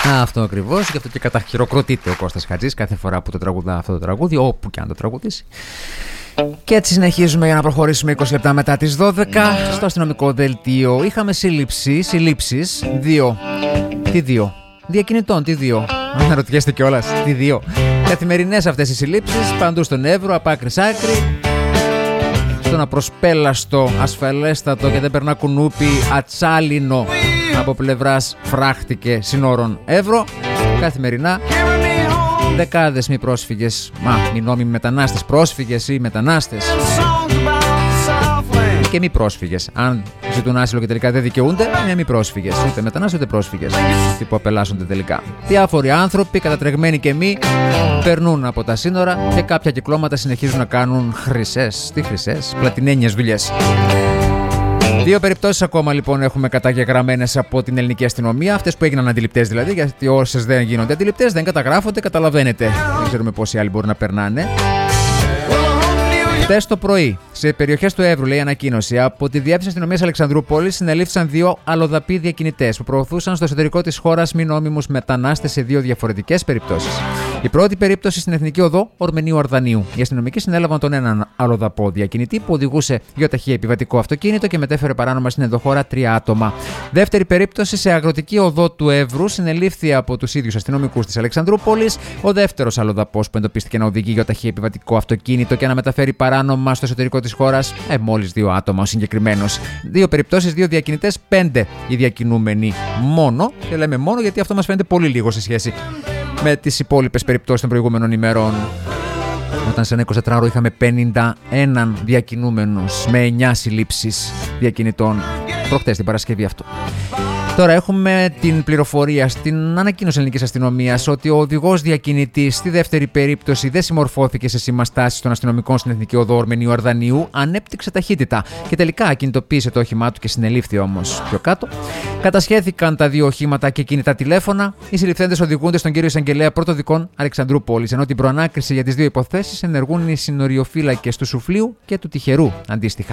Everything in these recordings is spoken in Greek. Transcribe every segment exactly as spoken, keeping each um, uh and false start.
Αυτό ακριβώς, γι' αυτό και καταχειροκροτείται ο Κώστας Χατζής κάθε φορά που το τραγουδά αυτό το τραγούδι, όπου και αν το τραγουδήσει. Και έτσι συνεχίζουμε για να προχωρήσουμε είκοσι λεπτά μετά τις δώδεκα στο αστυνομικό δελτίο. Είχαμε σύλληψη, συλλήψεις, δύο. Τι δύο? Διακινητών, τι δύο? Αν ρωτιέστε κιόλας, τι δύο? Καθημερινές αυτές οι συλλήψεις, παντού στον Εύρο, από άκρη σ' άκρη. Στον απροσπέλαστο, ασφαλέστατο και δεν περνά κουνούπι ατσάλινο από πλευράς φράχτηκε συνόρων Εύρο. Καθημερινά δεκάδες μη πρόσφυγες, μα μη νόμιμοι μετανάστες, πρόσφυγες ή μετανάστες και μη πρόσφυγες. Αν ζητούν άσυλο και τελικά δεν δικαιούνται, είναι μη πρόσφυγες. Ούτε μετανάστες ούτε πρόσφυγες. Αυτοί που απελάσσονται τελικά. Διάφοροι άνθρωποι, κατατρεγμένοι και μη, περνούν από τα σύνορα και κάποια κυκλώματα συνεχίζουν να κάνουν χρυσές, τι χρυσές, πλατινένιες δουλειές. Δύο περιπτώσεις ακόμα λοιπόν έχουμε καταγεγραμμένες από την ελληνική αστυνομία. Αυτές που έγιναν αντιληπτές δηλαδή, γιατί όσες δεν γίνονται αντιληπτές δεν καταγράφονται, καταλαβαίνετε. Δεν ξέρουμε πόσοι άλλοι μπορούν να περνάνε. Χθες το πρωί, σε περιοχές του Εύρου, λέει ανακοίνωση, από τη Διεύθυνση Αστυνομίας Αλεξανδρούπολης συνελήφθησαν δύο αλλοδαποί διακινητές που προωθούσαν στο εσωτερικό της χώρας μη νόμιμους μετανάστες σε δύο διαφορετικές περιπτώσεις. Η πρώτη περίπτωση στην Εθνική Οδό Ορμενίου Αρδανίου. Οι αστυνομικοί συνέλαβαν τον έναν αλλοδαπό διακινητή που οδηγούσε γεωταχή επιβατικό αυτοκίνητο και μετέφερε παράνομα στην ενδοχώρα τρία άτομα. Δεύτερη περίπτωση σε αγροτική οδό του Εύρου συνελήφθη από τους ίδιους αστυνομικούς της Αλεξανδρούπολης ο δεύτερος αλλοδαπός που εντοπίστηκε να οδηγεί γεωταχή επιβατικό αυτοκίνητο και να μεταφέρει παράνομα στο εσωτερικό της χώρας. Ε, μόλις δύο άτομα ο συγκεκριμένος. Δύο περιπτώσεις, δύο διακινητές, πέντε οι διακινούμενοι μόνο. Και λέμε μόνο γιατί αυτό μας φαίνεται πολύ λίγο σε σχέση με τις υπόλοιπες περιπτώσεις των προηγούμενων ημερών. Όταν σε ένα εικοσιτετράωρο είχαμε πενήντα ένα διακινούμενους με εννιά συλλήψεις διακινητών. Προχτές την Παρασκευή αυτό. Τώρα έχουμε την πληροφορία στην ανακοίνωση ελληνικής αστυνομίας ότι ο οδηγός διακινητής στη δεύτερη περίπτωση δεν συμμορφώθηκε σε σημαστάσεις των αστυνομικών στην Εθνική Οδό Ορμενίου Αρδανίου, ανέπτυξε ταχύτητα και τελικά ακινητοποίησε το όχημά του και συνελήφθη όμως πιο κάτω. Κατασχέθηκαν τα δύο οχήματα και κινητά τηλέφωνα. Οι συλληφθέντες οδηγούνται στον κύριο Εισαγγελέα Πρωτοδικών Αλεξανδρούπολης, ενώ την προανάκριση για τις δύο υποθέσεις ενεργούν οι συνοριοφύλακες του Σουφλίου και του Τυχερού αντίστοιχα.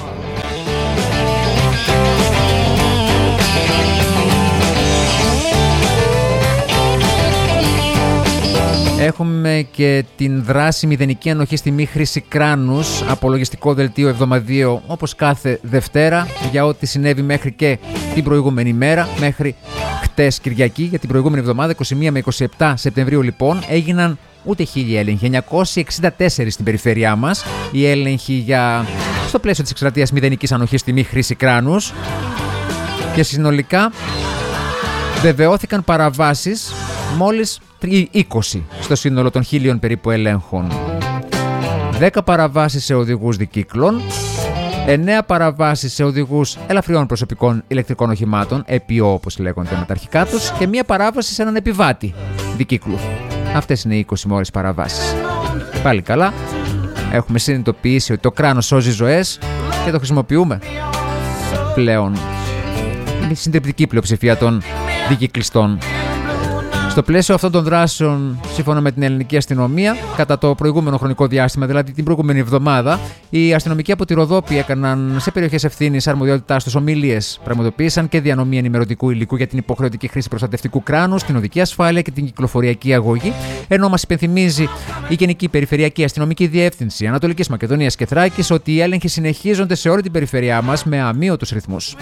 Έχουμε και την δράση μηδενική ανοχή στη μη χρήση κράνους, απολογιστικό δελτίο εβδομαδιαίο όπως κάθε Δευτέρα για ό,τι συνέβη μέχρι και την προηγούμενη μέρα, μέχρι χτες Κυριακή. Για την προηγούμενη εβδομάδα, είκοσι μία με είκοσι επτά Σεπτεμβρίου λοιπόν, έγιναν ούτε χίλιοι έλεγχοι, εννιακόσιοι εξήντα τέσσερις στην περιφέρειά μας. Οι έλεγχοι για... στο πλαίσιο της εκστρατείας μηδενικής ανοχής στη μη χρήση κράνους και συνολικά βεβαιώθηκαν παραβάσεις μόλις είκοσι στο σύνολο των χίλιων περίπου ελέγχων. δέκα παραβάσεις σε οδηγούς δικύκλων, εννέα παραβάσεις σε οδηγούς ελαφριών προσωπικών ηλεκτρικών οχημάτων, ι πι ο όπως λέγονται με τα αρχικά τους, και μία παράβαση σε έναν επιβάτη δικύκλου. Αυτές είναι οι είκοσι μόλις παραβάσεις. Πάλι καλά, έχουμε συνειδητοποιήσει ότι το κράνος σώζει ζωές και το χρησιμοποιούμε πλέον. Είναι η συντριπτική πλειοψηφία των δικυκλιστών. Στο πλαίσιο αυτών των δράσεων, σύμφωνα με την ελληνική αστυνομία, κατά το προηγούμενο χρονικό διάστημα, δηλαδή την προηγούμενη εβδομάδα, οι αστυνομικοί από τη Ροδόπη έκαναν σε περιοχές ευθύνης αρμοδιότητάς τους ομιλίες. Πραγματοποίησαν και διανομή ενημερωτικού υλικού για την υποχρεωτική χρήση προστατευτικού κράνους, την οδική ασφάλεια και την κυκλοφοριακή αγωγή. Ενώ μας υπενθυμίζει η Γενική Περιφερειακή Αστυνομική Διεύθυνση Ανατολικής Μακεδονίας και Θράκης ότι οι έλεγχοι συνεχίζονται σε όλη την περιφέρειά μας με αμείωτους ρυθμούς.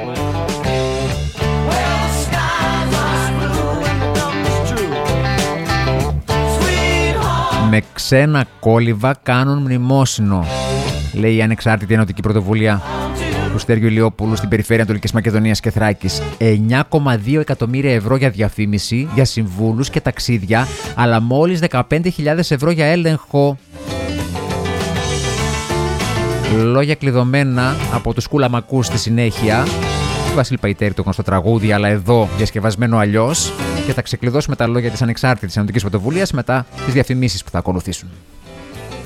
Με ξένα κόλληβα κάνουν μνημόσυνο, λέει η ανεξάρτητη ενωτική πρωτοβουλία του Στέργιου Ηλιόπουλου στην περιφέρεια Ανατολικής Μακεδονίας και Θράκης. εννιά κόμμα δύο εκατομμύρια ευρώ για διαφήμιση, για συμβούλους και ταξίδια, αλλά μόλις δεκαπέντε χιλιάδες ευρώ για έλεγχο. Λόγια κλειδωμένα από τους Κούλαμακούς στη συνέχεια. Βασίλη Παϊτέρη το γνωστό τραγούδι, αλλά εδώ διασκευασμένο αλλιώς. Και θα ξεκλειδώσουμε τα λόγια της ανεξάρτητης ενωτικής πρωτοβουλίας μετά τις διαφημίσεις που θα ακολουθήσουν.